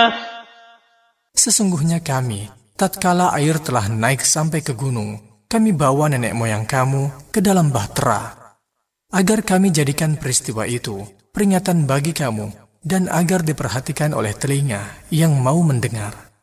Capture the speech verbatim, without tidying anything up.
Sesungguhnya kami, tatkala air telah naik sampai ke gunung, kami bawa nenek moyang kamu ke dalam bahtera, agar kami jadikan peristiwa itu peringatan bagi kamu, dan agar diperhatikan oleh telinga yang mau mendengar.